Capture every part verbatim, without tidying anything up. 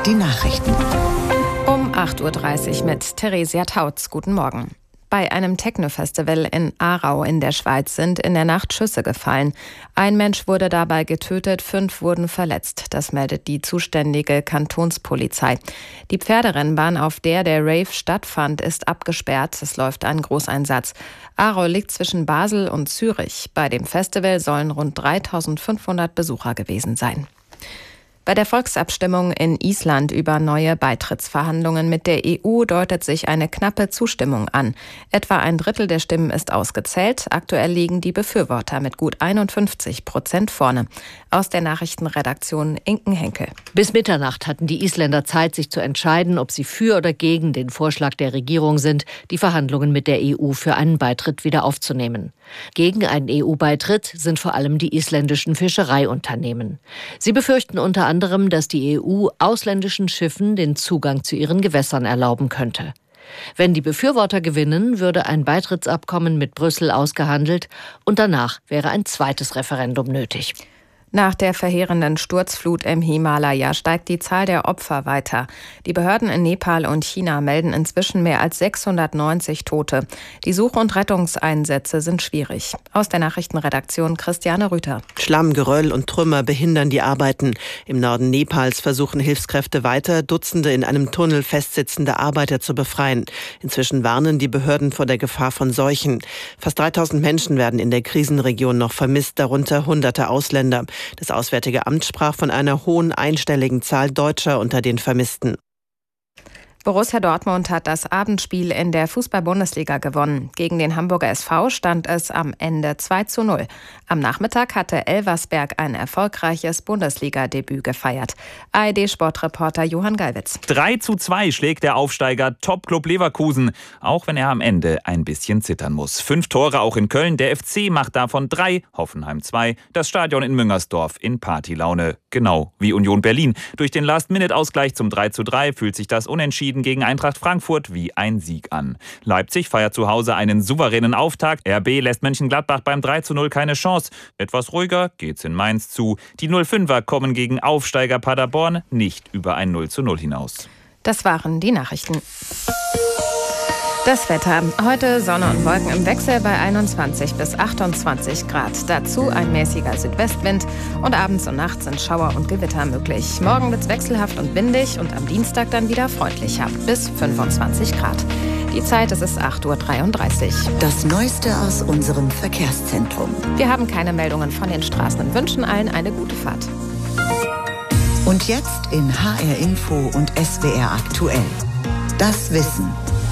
die Nachrichten. Um acht Uhr dreißig mit Theresia Tautz. Guten Morgen. Bei einem Techno-Festival in Aarau in der Schweiz sind in der Nacht Schüsse gefallen. Ein Mensch wurde dabei getötet, fünf wurden verletzt. Das meldet die zuständige Kantonspolizei. Die Pferderennbahn, auf der der Rave stattfand, ist abgesperrt. Es läuft ein Großeinsatz. Aarau liegt zwischen Basel und Zürich. Bei dem Festival sollen rund dreitausendfünfhundert Besucher gewesen sein. Bei der Volksabstimmung in Island über neue Beitrittsverhandlungen mit der E U deutet sich eine knappe Zustimmung an. Etwa ein Drittel der Stimmen ist ausgezählt. Aktuell liegen die Befürworter mit gut einundfünfzig Prozent vorne. Aus der Nachrichtenredaktion Inken Henkel. Bis Mitternacht hatten die Isländer Zeit, sich zu entscheiden, ob sie für oder gegen den Vorschlag der Regierung sind, die Verhandlungen mit der E U für einen Beitritt wieder aufzunehmen. Gegen einen E U-Beitritt sind vor allem die isländischen Fischereiunternehmen. Sie befürchten unter anderem, dass die E U ausländischen Schiffen den Zugang zu ihren Gewässern erlauben könnte. Wenn die Befürworter gewinnen, würde ein Beitrittsabkommen mit Brüssel ausgehandelt und danach wäre ein zweites Referendum nötig. Nach der verheerenden Sturzflut im Himalaya steigt die Zahl der Opfer weiter. Die Behörden in Nepal und China melden inzwischen mehr als sechshundertneunzig Tote. Die Such- und Rettungseinsätze sind schwierig. Aus der Nachrichtenredaktion Christiane Rüther. Schlamm, Geröll und Trümmer behindern die Arbeiten. Im Norden Nepals versuchen Hilfskräfte weiter, Dutzende in einem Tunnel festsitzende Arbeiter zu befreien. Inzwischen warnen die Behörden vor der Gefahr von Seuchen. Fast dreitausend Menschen werden in der Krisenregion noch vermisst, darunter hunderte Ausländer. Das Auswärtige Amt sprach von einer hohen einstelligen Zahl Deutscher unter den Vermissten. Borussia Dortmund hat das Abendspiel in der Fußball-Bundesliga gewonnen. Gegen den Hamburger S V stand es am Ende zwei zu null. Am Nachmittag hatte Elversberg ein erfolgreiches Bundesliga-Debüt gefeiert. A R D-Sportreporter Johann Gallwitz. drei zu zwei schlägt der Aufsteiger Top-Club Leverkusen, auch wenn er am Ende ein bisschen zittern muss. Fünf Tore auch in Köln, der F C macht davon drei, Hoffenheim zwei, das Stadion in Müngersdorf in Partylaune. Genau wie Union Berlin. Durch den Last-Minute-Ausgleich zum drei zu drei fühlt sich das Unentschieden gegen Eintracht Frankfurt wie ein Sieg an. Leipzig feiert zu Hause einen souveränen Auftakt. R B lässt Mönchengladbach beim drei zu null keine Chance. Etwas ruhiger geht's in Mainz zu. Die null fünfer kommen gegen Aufsteiger Paderborn nicht über ein null zu null hinaus. Das waren die Nachrichten. Das Wetter. Heute Sonne und Wolken im Wechsel bei einundzwanzig bis achtundzwanzig Grad. Dazu ein mäßiger Südwestwind und abends und nachts sind Schauer und Gewitter möglich. Morgen wird's wechselhaft und windig und am Dienstag dann wieder freundlicher bis fünfundzwanzig Grad. Die Zeit, es ist acht Uhr dreiunddreißig. Das Neueste aus unserem Verkehrszentrum. Wir haben keine Meldungen von den Straßen und wünschen allen eine gute Fahrt. Und jetzt in H R Info und S W R aktuell. Das Wissen.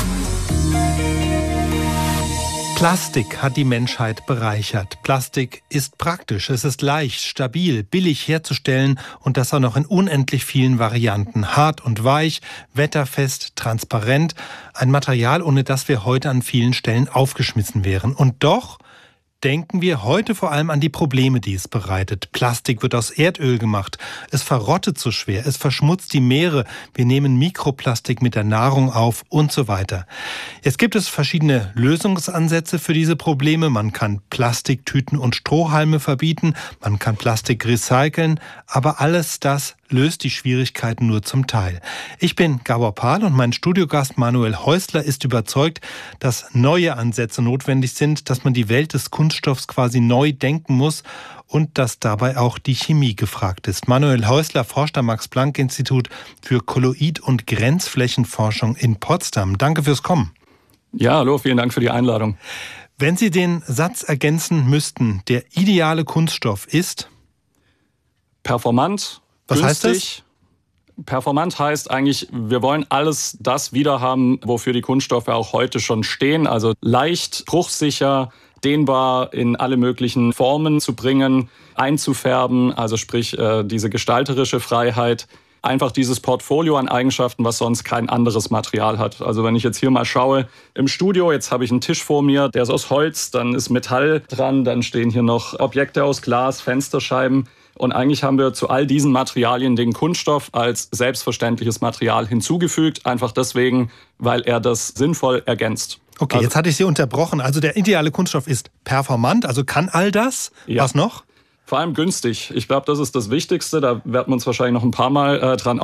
Plastik hat die Menschheit bereichert. Plastik ist praktisch, es ist leicht, stabil, billig herzustellen und das auch noch in unendlich vielen Varianten. Hart und weich, wetterfest, transparent. Ein Material, ohne das wir heute an vielen Stellen aufgeschmissen wären. Und doch denken wir heute vor allem an die Probleme, die es bereitet. Plastik wird aus Erdöl gemacht. Es verrottet so schwer. Es verschmutzt die Meere. Wir nehmen Mikroplastik mit der Nahrung auf und so weiter. Jetzt gibt es verschiedene Lösungsansätze für diese Probleme. Man kann Plastiktüten und Strohhalme verbieten. Man kann Plastik recyceln. Aber alles das löst die Schwierigkeiten nur zum Teil. Ich bin Gabor Pahl und mein Studiogast Manuel Häusler ist überzeugt, dass neue Ansätze notwendig sind, dass man die Welt des Kunststoffs quasi neu denken muss und dass dabei auch die Chemie gefragt ist. Manuel Häusler forscht am Max-Planck-Institut für Kolloid- und Grenzflächenforschung in Potsdam. Danke fürs Kommen. Ja, hallo, vielen Dank für die Einladung. Wenn Sie den Satz ergänzen müssten, der ideale Kunststoff ist? Performant. Was günstig. heißt das? Performant heißt eigentlich, wir wollen alles das wiederhaben, wofür die Kunststoffe auch heute schon stehen. Also leicht, bruchsicher, dehnbar in alle möglichen Formen zu bringen, einzufärben, also sprich äh, diese gestalterische Freiheit. Einfach dieses Portfolio an Eigenschaften, was sonst kein anderes Material hat. Also wenn ich jetzt hier mal schaue, im Studio, jetzt habe ich einen Tisch vor mir, der ist aus Holz, dann ist Metall dran, dann stehen hier noch Objekte aus Glas, Fensterscheiben. Und eigentlich haben wir zu all diesen Materialien den Kunststoff als selbstverständliches Material hinzugefügt. Einfach deswegen, weil er das sinnvoll ergänzt. Okay, also, jetzt hatte ich Sie unterbrochen. Also der ideale Kunststoff ist performant, also kann all das. Ja. Was noch? Vor allem günstig. Ich glaube, das ist das Wichtigste. Da werden wir uns wahrscheinlich noch ein paar Mal äh, dran